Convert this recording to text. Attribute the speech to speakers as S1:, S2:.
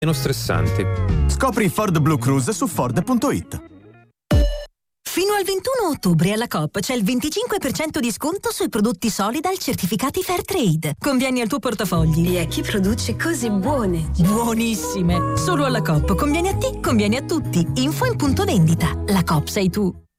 S1: meno stressanti.
S2: Scopri Ford Blue Cruise su Ford.it.
S3: Fino al 21 ottobre alla Coop c'è il 25% di sconto sui prodotti Solidal certificati Fairtrade. Convieni al tuo portafogli.
S4: E a chi produce cose buone.
S3: Buonissime! Solo alla Coop. Convieni a te, convieni a tutti. Info in punto vendita. La Coop sei tu.